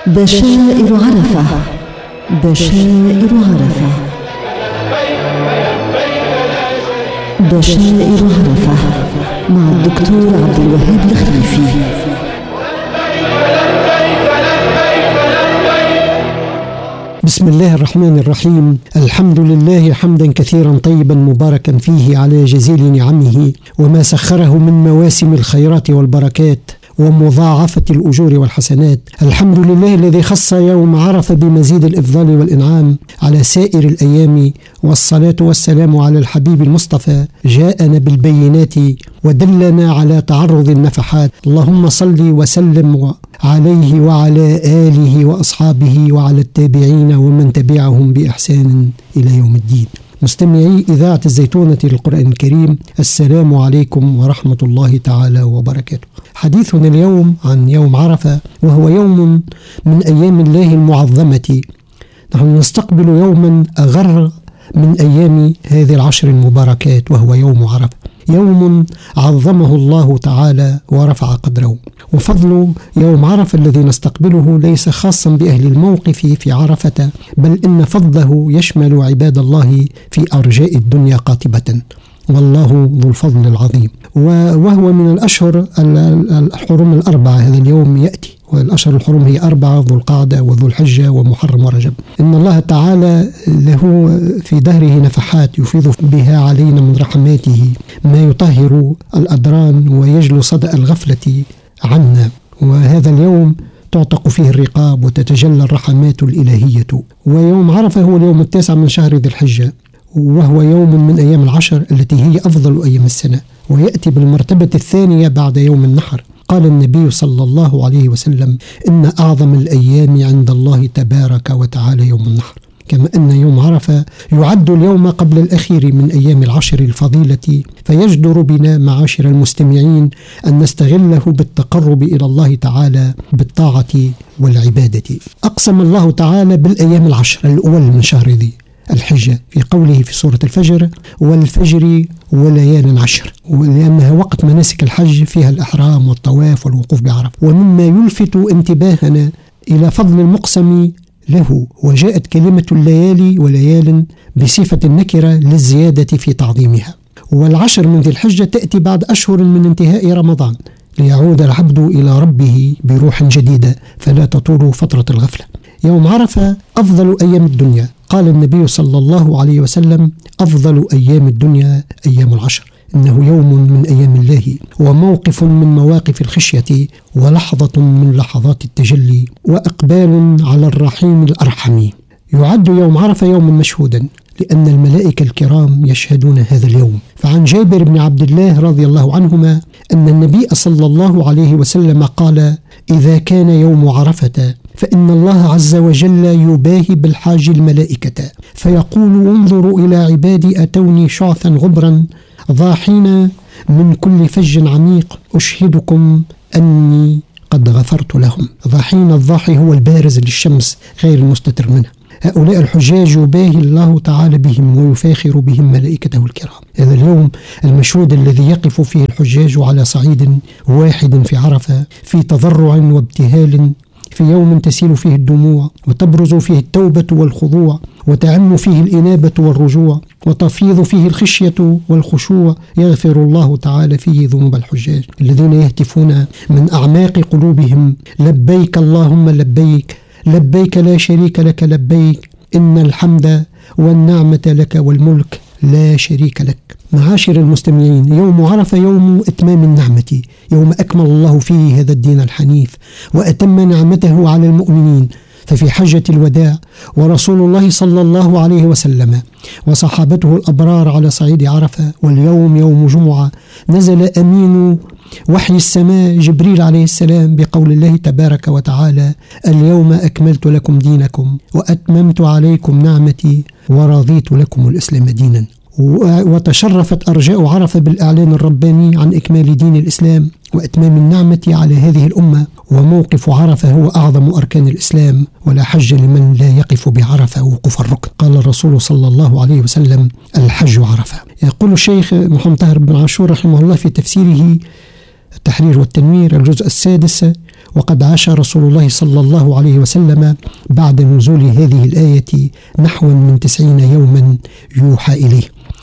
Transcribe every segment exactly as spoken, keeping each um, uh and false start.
بشائر عرفة. بشائر عرفة. بشائر عرفة مع الدكتور عبد الوهاب الخليفي. بسم الله الرحمن الرحيم. الحمد لله حمدا كثيرا طيبا مباركا فيه على جزيل نعمه وما سخره من مواسم الخيرات والبركات ومضاعفة الأجور والحسنات. الحمد لله الذي خص يوم عرفة بمزيد الإفضال والإنعام على سائر الأيام، والصلاة والسلام على الحبيب المصطفى جاءنا بالبينات ودلنا على تعرض النفحات. اللهم صل وسلم عليه وعلى آله وأصحابه وعلى التابعين ومن تبعهم بإحسان إلى يوم الدين. مستمعي إذاعة الزيتونة للقرآن الكريم، السلام عليكم ورحمة الله تعالى وبركاته. حديثنا اليوم عن يوم عرفة، وهو يوم من أيام الله المعظمة. نحن نستقبل يوما أغر من أيام هذه العشر المباركات، وهو يوم عرفة، يوم عظمه الله تعالى ورفع قدره. وفضل يوم عرفة الذي نستقبله ليس خاصا بأهل الموقف في عرفة، بل إن فضله يشمل عباد الله في أرجاء الدنيا قاطبة، والله ذو الفضل العظيم. وهو من الأشهر الحرم الأربعة. هذا اليوم يأتي، والأشهر الحرم هي أربعة: ذو القعدة وذو الحجة ومحرم ورجب. إن الله تعالى له في دهره نفحات يفيض بها علينا من رحماته ما يطهر الأدران ويجلو صدأ الغفلة عنا. وهذا اليوم تعتق فيه الرقاب وتتجلى الرحمات الإلهية. ويوم عرفة هو اليوم التاسع من شهر ذي الحجة، وهو يوم من أيام العشر التي هي أفضل أيام السنة، ويأتي بالمرتبة الثانية بعد يوم النحر. قال النبي صلى الله عليه وسلم: إن أعظم الأيام عند الله تبارك وتعالى يوم النحر. كما أن يوم عرفة يعد اليوم قبل الأخير من أيام العشر الفضيلة، فيجدر بنا معاشر المستمعين أن نستغله بالتقرب إلى الله تعالى بالطاعة والعبادة. أقسم الله تعالى بالأيام العشر الأول من شهر ذي الحجة في قوله في سورة الفجر: والفجر وليال عشر، ولأنها وقت مناسك الحج فيها الإحرام والطواف والوقوف بعرفة. ومما يلفت انتباهنا إلى فضل المقسم له، وجاءت كلمة الليالي وليال بصفة النكرة للزيادة في تعظيمها. والعشر من ذي الحجة تأتي بعد أشهر من انتهاء رمضان، ليعود العبد إلى ربه بروح جديدة، فلا تطول فترة الغفلة. يوم عرفة أفضل أيام الدنيا. قال النبي صلى الله عليه وسلم: أفضل أيام الدنيا أيام العشر. إنه يوم من أيام الله، وموقف من مواقف الخشية، ولحظة من لحظات التجلي، وإقبال على الرحيم الأرحم. يعد يوم عرفة يوما مشهودا، لأن الملائكة الكرام يشهدون هذا اليوم. فعن جابر بن عبد الله رضي الله عنهما أن النبي صلى الله عليه وسلم قال: إذا كان يوم عرفة فإن الله عز وجل يباهي بالحاج الملائكة، فيقول: انظروا إلى عبادي أتوني شعثا غبرا ضاحين من كل فج عميق، أشهدكم أني قد غفرت لهم. ضاحين، الضاحي هو البارز للشمس غير المستتر منها. هؤلاء الحجاج يباهي الله تعالى بهم ويفاخر بهم ملائكته الكرام. هذا اليوم المشهود الذي يقف فيه الحجاج على صعيد واحد في عرفة في تضرع وابتهال، في يوم تسيل فيه الدموع وتبرز فيه التوبة والخضوع وتعم فيه الإنابة والرجوع وتفيض فيه الخشية والخشوع. يغفر الله تعالى فيه ذنوب الحجاج الذين يهتفون من أعماق قلوبهم: لبيك اللهم لبيك، لبيك لا شريك لك لبيك، إن الحمد والنعمة لك والملك لا شريك لك. معاشر المستمعين، يوم عرفة يوم إتمام النعمة، يوم أكمل الله فيه هذا الدين الحنيف وأتم نعمته على المؤمنين. ففي حجة الوداع ورسول الله صلى الله عليه وسلم وصحابته الأبرار على صعيد عرفة، واليوم يوم جمعة، نزل أمين وحي السماء جبريل عليه السلام بقول الله تبارك وتعالى: اليوم أكملت لكم دينكم وأتممت عليكم نعمتي ورضيت لكم الإسلام دينا. وتشرفت أرجاء عرفة بالإعلان الرباني عن إكمال دين الإسلام وإتمام النعمة على هذه الأمة. وموقف عرفة هو أعظم أركان الإسلام، ولا حج لمن لا يقف بعرفة وقوف الركن. قال الرسول صلى الله عليه وسلم: الحج عرفة. يقول الشيخ محمد طاهر بن عاشور رحمه الله في تفسيره التحرير والتنوير الجزء السادس: وقد عاش رسول الله صلى الله عليه وسلم بعد نزول هذه الآية نحو من تسعين يوما يوحى إليه.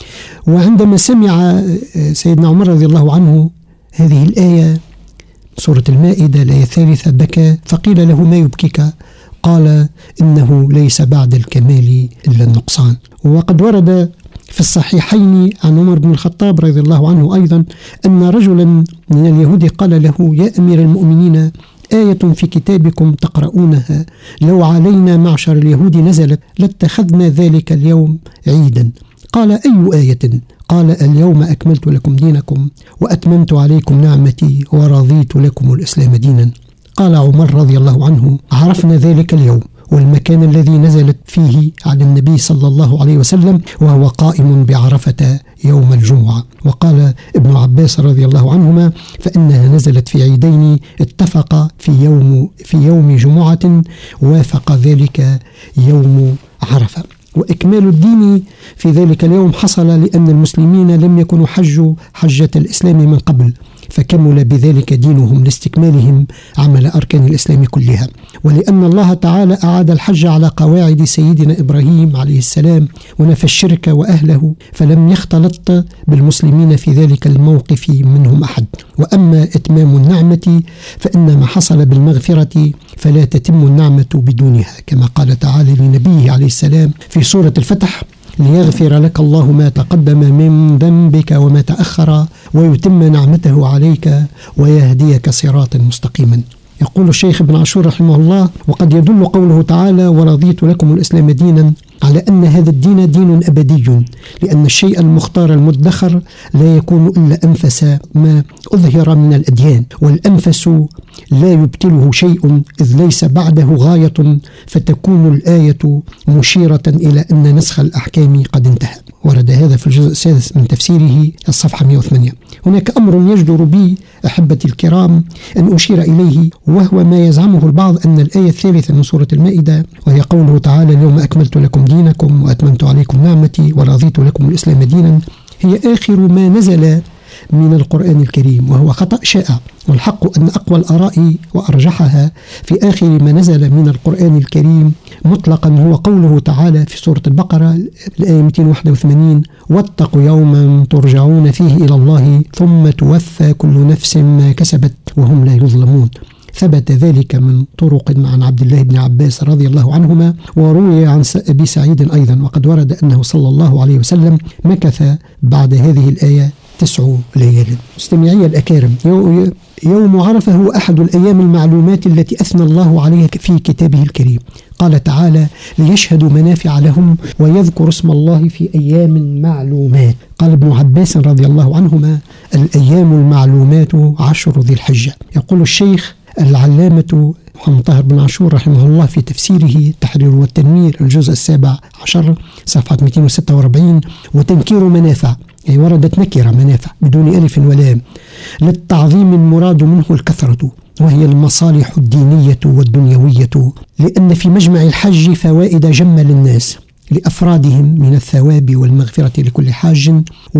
وعندما سمع سيدنا عمر رضي الله عنه هذه الآية سورة المائدة الآية الثالثة بكى، فقيل له: ما يبكيك؟ قال: إنه ليس بعد الكمال إلا النقصان. وقد ورد في الصحيحين عن عمر بن الخطاب رضي الله عنه أيضا أن رجلا من اليهود قال له: يا أمير المؤمنين، آية في كتابكم تقرؤونها لو علينا معشر اليهود نزلت لاتخذنا ذلك اليوم عيدا. قال: أي آية؟ قال: اليوم أكملت لكم دينكم وأتممت عليكم نعمتي ورضيت لكم الإسلام دينا. قال عمر رضي الله عنه: عرفنا ذلك اليوم والمكان الذي نزلت فيه على النبي صلى الله عليه وسلم وهو قائم بعرفة يوم الجمعة. وقال ابن عباس رضي الله عنهما: فإنها نزلت في عيدين اتفق في يوم في يوم جمعة وافق ذلك يوم عرفة. وإكمال الدين في ذلك اليوم حصل لأن المسلمين لم يكونوا حجوا حجة الإسلام من قبل، فكمل بذلك دينهم لاستكمالهم عمل أركان الإسلام كلها، ولأن الله تعالى أعاد الحج على قواعد سيدنا إبراهيم عليه السلام ونفى الشرك وأهله، فلم يختلط بالمسلمين في ذلك الموقف منهم أحد. وأما إتمام النعمة فإن ما حصل بالمغفرة فلا تتم النعمة بدونها، كما قال تعالى لنبيه عليه السلام في سورة الفتح: ليغفر لك الله ما تقدم من ذنبك وما تأخر ويتم نعمته عليك ويهديك صراطا مستقيما. يقول الشيخ ابن عاشور رحمه الله: وقد يدل قوله تعالى ورضيت لكم الإسلام دينا على أن هذا الدين دين أبدي، لأن الشيء المختار المدخر لا يكون إلا أنفس ما أظهر من الأديان، والأنفس لا يبتله شيء إذ ليس بعده غاية، فتكون الآية مشيرة إلى أن نسخ الأحكام قد انتهى. ورد هذا في الجزء السادس من تفسيره الصفحة مئة وثمانية. هناك أمر يجدر بي أحبتي الكرام أن أشير إليه، وهو ما يزعمه البعض أن الآية الثالثة من سورة المائدة، وهي قوله تعالى: اليوم أكملت لكم دينكم وأتممت عليكم نعمتي ورضيت لكم الإسلام دينا، هي آخر ما نزل من القرآن الكريم، وهو خطأ شائع. والحق أن أقوى الآراء وأرجحها في آخر ما نزل من القرآن الكريم مطلقا هو قوله تعالى في سورة البقرة الآية مئتين وواحد وثمانين: واتقوا يوما ترجعون فيه إلى الله ثم توفى كل نفس ما كسبت وهم لا يظلمون. ثبت ذلك من طرق عن عبد الله بن عباس رضي الله عنهما، وروي عن أبي سعيد أيضا. وقد ورد أنه صلى الله عليه وسلم مكث بعد هذه الآية تسع ليال. مستمعي الأكارم، يوم عرفة هو أحد الأيام المعلومات التي أثنى الله عليها في كتابه الكريم. قال تعالى: ليشهدوا منافع لهم ويذكر اسم الله في أيام معلومات. قال ابن عباس رضي الله عنهما: الأيام المعلومات عشر ذي الحجة. يقول الشيخ العلامة محمد طاهر بن عاشور رحمه الله في تفسيره التحرير والتنوير الجزء السابع عشر صفحة مئتين وستة وأربعين: وتنكير منافع، أي وردت نكرة منافع بدون ألف ولام، للتعظيم المراد منه الكثرة، وهي المصالح الدينية والدنيوية، لأن في مجمع الحج فوائد جمة للناس لأفرادهم من الثواب والمغفرة لكل حاج،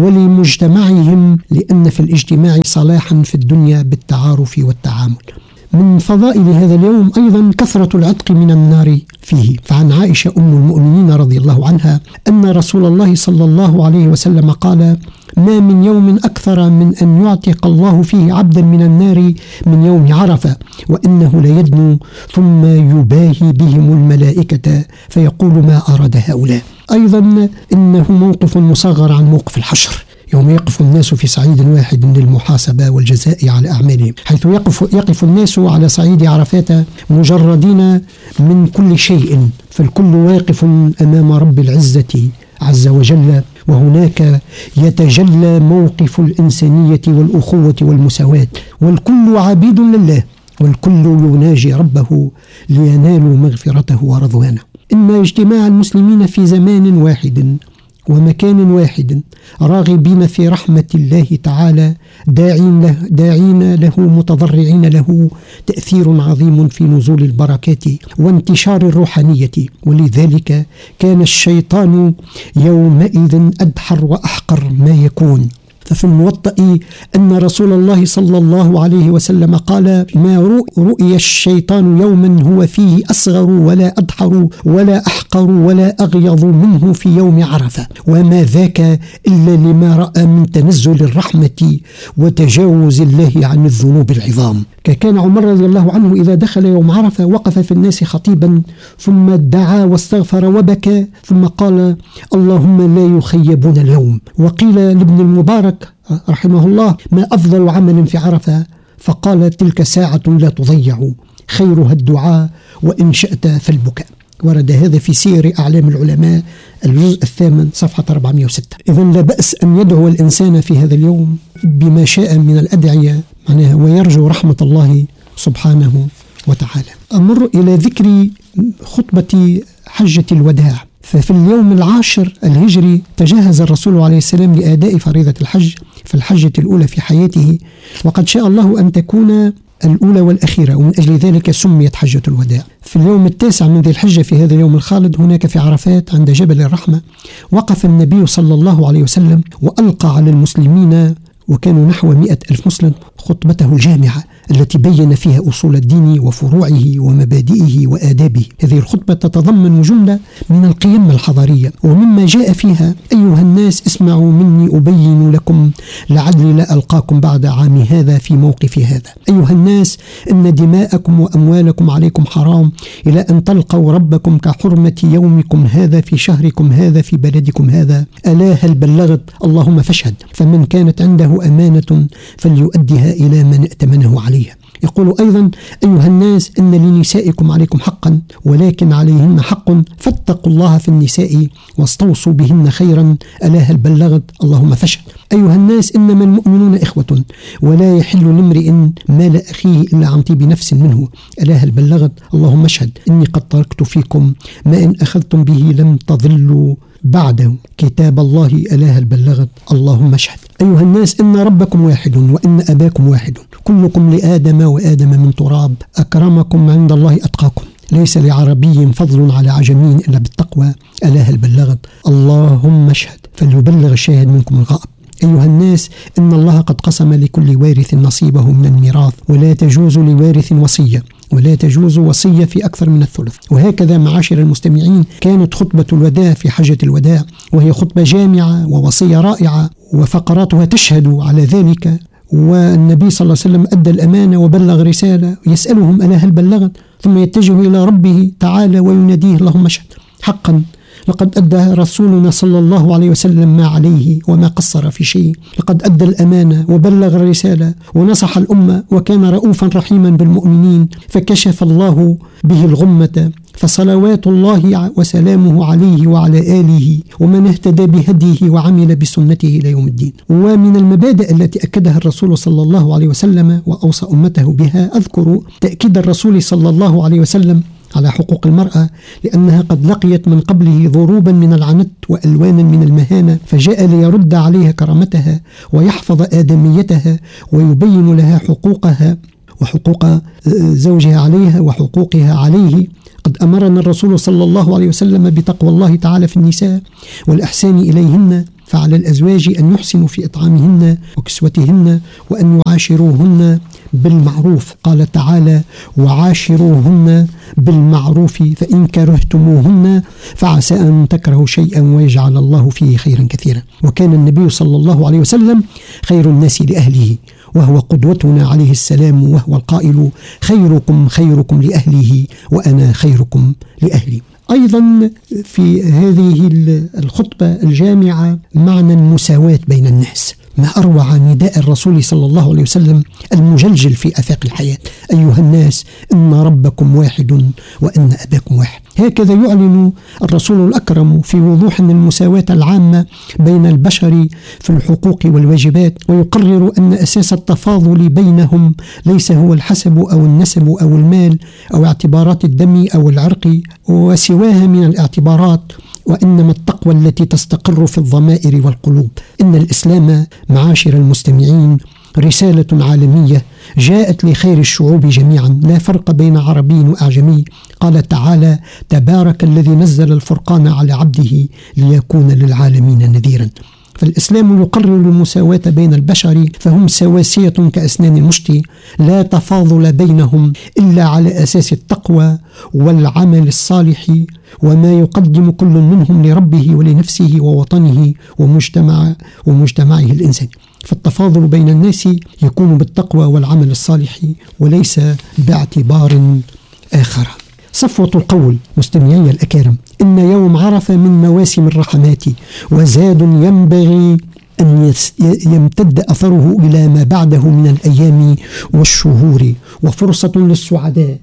ولمجتمعهم لأن في الاجتماع صلاحا في الدنيا بالتعارف والتعامل. من فضائل هذا اليوم أيضا كثرة العتق من النار فيه. فعن عائشة أم المؤمنين رضي الله عنها أن رسول الله صلى الله عليه وسلم قال: ما من يوم أكثر من أن يعتق الله فيه عبدا من النار من يوم عرفة، وإنه ليدنو ثم يباهي بهم الملائكة فيقول: ما أراد هؤلاء. أيضا إنه موقف مصغر عن موقف الحشر، يوم يقف الناس في صعيد واحد للمحاسبة والجزاء على أعمالهم، حيث يقف, يقف الناس على صعيد عرفات مجردين من كل شيء، فالكل واقف أمام رب العزة عز وجل، وهناك يتجلى موقف الإنسانية والأخوة والمساواة، والكل عبيد لله، والكل يناجي ربه لينالوا مغفرته ورضوانه. إن اجتماع المسلمين في زمان واحد ومكان واحد راغبين في رحمة الله تعالى داعين له, داعين له متضرعين له تأثير عظيم في نزول البركات وانتشار الروحانية، ولذلك كان الشيطان يومئذ أدحر وأحقر ما يكون، ففي الموطأ أن رسول الله صلى الله عليه وسلم قال: ما رؤي الشيطان يوما هو فيه أصغر ولا أدحر ولا أحقر ولا أغيظ منه في يوم عرفة، وما ذاك إلا لما رأى من تنزل الرحمة وتجاوز الله عن الذنوب العظام. كان عمر رضي الله عنه إذا دخل يوم عرفة وقف في الناس خطيبا، ثم دعا واستغفر وبكى، ثم قال: اللهم لا يخيبون اليوم. وقيل لابن المبارك رحمه الله: ما أفضل عمل في عرفة؟ فقال: تلك ساعة لا تضيع، خيرها الدعاء وإن شئت فالبكاء. ورد هذا في سير أعلام العلماء الجزء الثامن صفحة أربعمائة وستة. إذن لا بأس أن يدعو الإنسان في هذا اليوم بما شاء من الأدعية معناها ويرجو رحمة الله سبحانه وتعالى. أمر إلى ذكر خطبة حجة الوداع. ففي اليوم العاشر الهجري تجهز الرسول عليه السلام لأداء فريضة الحج في الحجة الأولى في حياته، وقد شاء الله أن تكون الأولى والأخيرة، ومن أجل ذلك سميت حجة الوداع. في اليوم التاسع من ذي الحجة في هذا اليوم الخالد هناك في عرفات عند جبل الرحمة وقف النبي صلى الله عليه وسلم وألقى على المسلمين، وكانوا نحو مئة ألف مسلم، خطبته الجامعة التي بين فيها أصول الدين وفروعه ومبادئه وآدابه. هذه الخطبة تتضمن جملة من القيم الحضارية، ومما جاء فيها: أيها الناس اسمعوا مني أبين لكم لعلي لا ألقاكم بعد عام هذا في موقف هذا. أيها الناس إن دماءكم وأموالكم عليكم حرام إلى أن تلقوا ربكم كحرمة يومكم هذا في شهركم هذا في بلدكم هذا. ألا هل بلغت؟ اللهم فاشهد. فمن كانت عنده أمانة فليؤدها إلى من ائتمنه عليها. يقول أيضا: أيها الناس إن لنسائكم عليكم حقا ولكن عليهن حق، فاتقوا الله في النساء واستوصوا بهن خيرا. ألا هل بلغت؟ اللهم فاشهد. أيها الناس إنما المؤمنون إخوة ولا يحل لامرئ مال أخيه إلا عن طيب نفس منه. ألا هل بلغت؟ اللهم اشهد. إني قد تركت فيكم ما إن أخذتم به لم تضلوا بعده كتاب الله. ألا هل بلغت؟ اللهم اشهد. أيها الناس إن ربكم واحد وإن أباكم واحد، كلكم لآدم وآدم من تراب، أكرمكم عند الله أتقاكم، ليس لعربي فضل على عجمي إلا بالتقوى. ألا هل بلغت؟ اللهم اشهد. فليبلغ الشاهد منكم الغائب. أيها الناس إن الله قد قسم لكل وارث نصيبه من الميراث، ولا تجوز لوارث وصية، ولا تجوز وصية في أكثر من الثلث. وهكذا معاشر المستمعين كانت خطبة الوداع في حجة الوداع، وهي خطبة جامعة ووصية رائعة، وفقراتها تشهد على ذلك. والنبي صلى الله عليه وسلم أدى الأمانة وبلغ رسالة، يسألهم: ألا هل بلغت؟ ثم يتجه إلى ربه تعالى ويناديه: اللهم اشهد. حقا لقد أدى رسولنا صلى الله عليه وسلم ما عليه وما قصر في شيء. لقد أدى الأمانة وبلغ الرسالة ونصح الأمة، وكان رؤوفا رحيما بالمؤمنين، فكشف الله به الغمة. فصلوات الله وسلامه عليه وعلى آله ومن اهتدى بهديه وعمل بسنته إلى يوم الدين. ومن المبادئ التي أكدها الرسول صلى الله عليه وسلم وأوصى أمته بها أذكر تأكيد الرسول صلى الله عليه وسلم على حقوق المرأة، لأنها قد لقيت من قبله ضروبا من العنت وألوانا من المهانة، فجاء ليرد عليها كرامتها ويحفظ آدميتها ويبين لها حقوقها وحقوق زوجها عليها وحقوقها عليه. قد أمرنا الرسول صلى الله عليه وسلم بتقوى الله تعالى في النساء والإحسان إليهن، فعلى الأزواج أن يحسنوا في إطعامهن وكسوتهن وأن يعاشروهن بالمعروف. قال تعالى: وعاشروهن بالمعروف فإن كرهتموهن فعسى أن تكرهوا شيئا ويجعل الله فيه خيرا كثيرا. وكان النبي صلى الله عليه وسلم خير الناس لأهله، وهو قدوتنا عليه السلام، وهو القائل: خيركم خيركم لأهله وأنا خيركم لأهلي. أيضا في هذه الخطبة الجامعة معنى المساواة بين الناس. ما أروع نداء الرسول صلى الله عليه وسلم المجلجل في آفاق الحياة: أيها الناس إن ربكم واحد وإن أباكم واحد. هكذا يعلن الرسول الأكرم في وضوح المساواة العامة بين البشر في الحقوق والواجبات، ويقرر أن أساس التفاضل بينهم ليس هو الحسب أو النسب أو المال أو اعتبارات الدم أو العرق وسواها من الاعتبارات، وإنما التقوى التي تستقر في الضمائر والقلوب. إن الإسلام معاشر المستمعين رسالة عالمية جاءت لخير الشعوب جميعا، لا فرق بين عربي وأعجمي. قال تعالى: تبارك الذي نزل الفرقان على عبده ليكون للعالمين نذيرا. فالإسلام يقرر المساواة بين البشر، فهم سواسية كأسنان المشط، لا تفاضل بينهم إلا على أساس التقوى والعمل الصالح، وما يقدم كل منهم لربه ولنفسه ووطنه ومجتمع ومجتمعه الإنساني. فالتفاضل بين الناس يكون بالتقوى والعمل الصالح وليس باعتبار آخر. صفوة القول مستمعي الأكارم، إن يوم عرفة من مواسم الرحمات، وزاد ينبغي أن يمتد أثره إلى ما بعده من الأيام والشهور، وفرصة للسعداء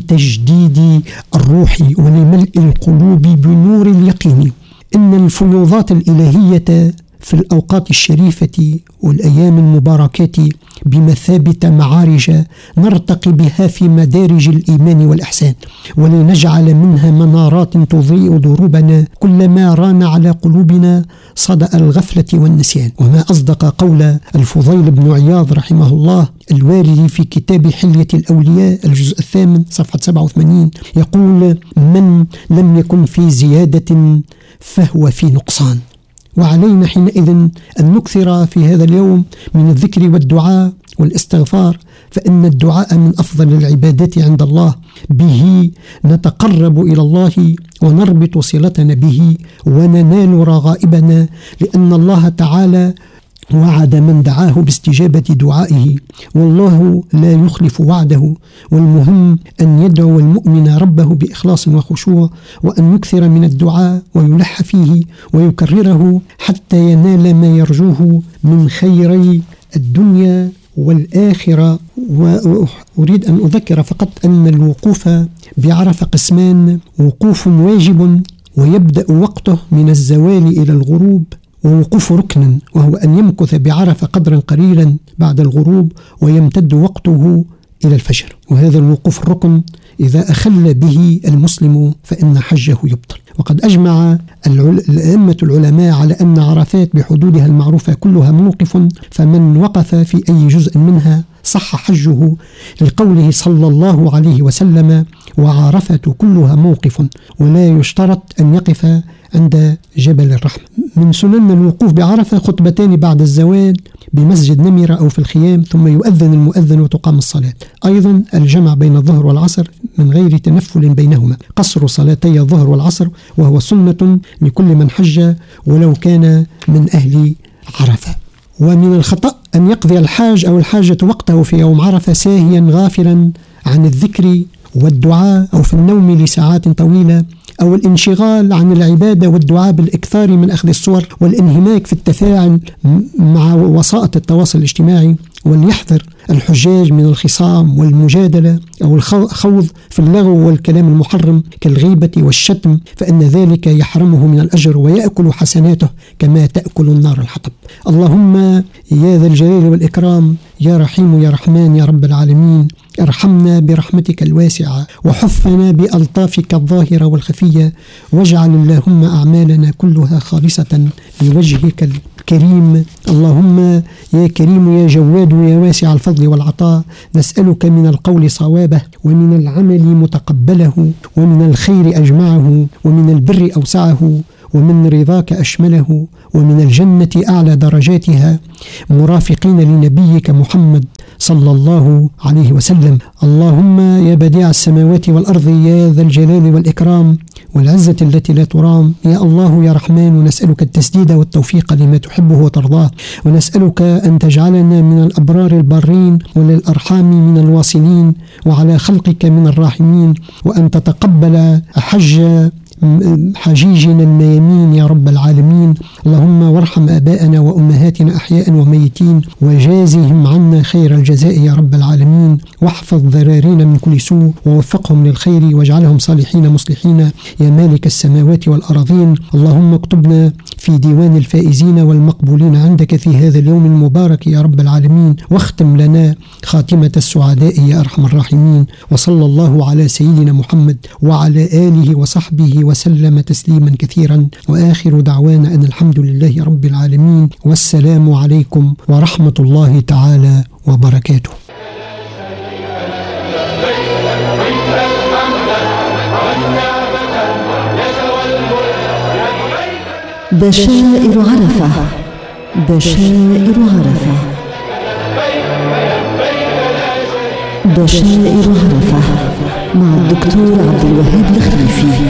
لتجديد الروح ولملء القلوب بنور اليقين. إن الفيوضات الإلهية في الأوقات الشريفة والأيام المباركات بمثابة معارج نرتقي بها في مدارج الإيمان والإحسان، ولنجعل منها منارات تضيء دروبنا كلما ران على قلوبنا صدأ الغفلة والنسيان. وما أصدق قول الفضيل بن عياض رحمه الله الوارد في كتاب حلية الأولياء الجزء الثامن صفحة سبعة وثمانين، يقول: من لم يكن في زيادة فهو في نقصان. وعلينا حينئذ أن نكثر في هذا اليوم من الذكر والدعاء والاستغفار، فإن الدعاء من أفضل العبادات عند الله، به نتقرب إلى الله ونربط صلتنا به وننال رغائبنا، لأن الله تعالى وعد من دعاه باستجابة دعائه، والله لا يخلف وعده. والمهم أن يدعو المؤمن ربه بإخلاص وخشوع، وأن يكثر من الدعاء ويلح فيه ويكرره حتى ينال ما يرجوه من خيري الدنيا والآخرة. وأريد أن أذكر فقط أن الوقوف بعرفة قسمان: وقوف واجب ويبدأ وقته من الزوال إلى الغروب، ووقوف ركن وهو أن يمكث بعرفة قدرا قليلا بعد الغروب ويمتد وقته إلى الفجر. وهذا الوقوف الركن إذا أخل به المسلم فإن حجه يبطل. وقد أجمع الأئمة العلماء على أن عرفات بحدودها المعروفة كلها موقف، فمن وقف في أي جزء منها صح حجه، لقوله صلى الله عليه وسلم: وعرفة كلها موقف، ولا يشترط أن يقف عند جبل الرحمة. من سنن الوقوف بعرفة خطبتان بعد الزوال بمسجد نمرة أو في الخيام، ثم يؤذن المؤذن وتقام الصلاة. أيضا الجمع بين الظهر والعصر من غير تنفل بينهما، قصر صلاتي الظهر والعصر، وهو سنة لكل من حج ولو كان من أهل عرفة. ومن الخطأ أن يقضي الحاج أو الحاجة وقته في يوم عرفة ساهيا غافلا عن الذكر والدعاء، أو في النوم لساعات طويلة، أو الانشغال عن العبادة والدعاء بالإكثار من أخذ الصور والانهماك في التفاعل مع وسائط التواصل الاجتماعي. وليحذر الحجاج من الخصام والمجادلة أو الخوض في اللغو والكلام المحرم كالغيبة والشتم، فإن ذلك يحرمه من الأجر ويأكل حسناته كما تأكل النار الحطب. اللهم يا ذا الجلال والإكرام، يا رحيم يا رحمن يا رب العالمين، ارحمنا برحمتك الواسعة، وحفنا بألطافك الظاهرة والخفية، واجعل اللهم أعمالنا كلها خالصة لوجهك الكريم. اللهم يا كريم يا جواد يا واسع الفضل والعطاء، نسألك من القول صوابه، ومن العمل متقبله، ومن الخير أجمعه، ومن البر أوسعه، ومن رضاك أشمله، ومن الجنة أعلى درجاتها، مرافقين لنبيك محمد صلى الله عليه وسلم. اللهم يا بديع السماوات والأرض، يا ذا الجلال والإكرام والعزة التي لا ترام، يا الله يا رحمن، نسألك التسديد والتوفيق لما تحبه وترضاه، ونسألك أن تجعلنا من الأبرار البارين، وللأرحام من الواصلين، وعلى خلقك من الراحمين، وأن تتقبل حج حجيجنا الميامين يا رب العالمين. اللهم وارحم آباءنا وأمهاتنا أحياء وميتين، وجازهم عنا خير الجزاء يا رب العالمين، واحفظ ذرارينا من كل سوء، ووفقهم للخير، واجعلهم صالحين مصلحين يا مالك السماوات والأراضين. اللهم اكتبنا في ديوان الفائزين والمقبولين عندك في هذا اليوم المبارك يا رب العالمين، واختم لنا خاتمة السعداء يا أرحم الراحمين. وصلى الله على سيدنا محمد وعلى آله وصحبه وسلم تسليما كثيرا، وآخر دعوانا أن الحمد لله رب العالمين، والسلام عليكم ورحمة الله تعالى وبركاته. بشائر عرفة بشائر عرفة. بشائر عرفة مع الدكتور عبد الوهاب الخليفي.